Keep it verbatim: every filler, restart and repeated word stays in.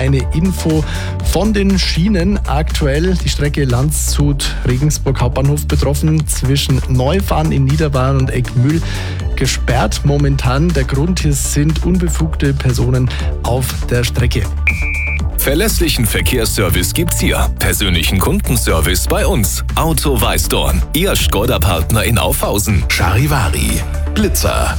eine Info von den Schienen. Aktuell die Strecke Landshut-Regensburg Hauptbahnhof betroffen, zwischen Neufahren in Niederbayern und Eckmühl gesperrt momentan. Der Grund hier sind unbefugte Personen auf der Strecke. Verlässlichen Verkehrsservice gibt's hier. Persönlichen Kundenservice bei uns. Auto Weißdorn, Ihr Škoda-Partner in Aufhausen. Charivari, Blitzer,